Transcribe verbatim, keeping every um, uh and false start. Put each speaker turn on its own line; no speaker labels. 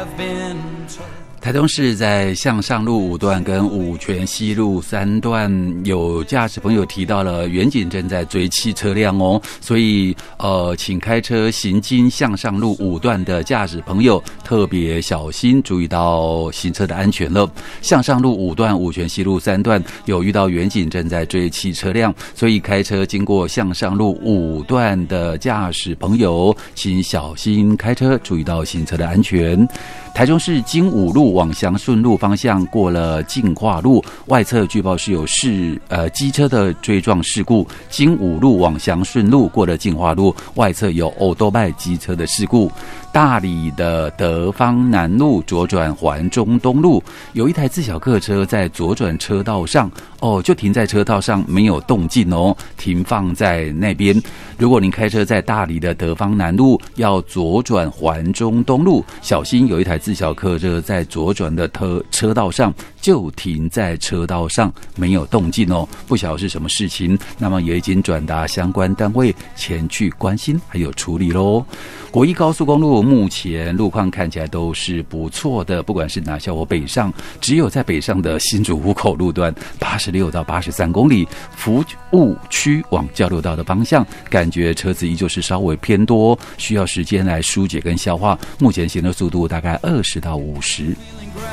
台中市在向上路五段跟五权西路三段，有驾驶朋友提到了远景正在追汽车辆哦，所以呃，请开车行经向上路五段的驾驶朋友特别小心，注意到行车的安全了。向上路五段、五权西路三段有遇到远景正在追汽车辆，所以开车经过向上路五段的驾驶朋友，请小心开车，注意到行车的安全。台中市金武路往祥顺路方向过了进化路，外侧据报是有事呃机车的追撞事故。金武路往祥顺路过了进化路，外侧有欧多拜机车的事故。大里的德芳南路左转环中东路，有一台自小客车在左转车道上哦，就停在车道上没有动静哦，停放在那边。如果您开车在大里的德芳南路要左转环中东路，小心有一台自小客车在左转的车车道上就停在车道上没有动静哦，不晓得是什么事情，那么也已经转达相关单位前去关心还有处理咯。国一高速公路目前路况看起来都是不错的，不管是南下或北上，只有在北上的新竹湖口路段八十六到八十三公里，服务区往交流道的方向，感觉车子依旧是稍微偏多，需要时间来疏解跟消化。目前行车速度大概二十到五十。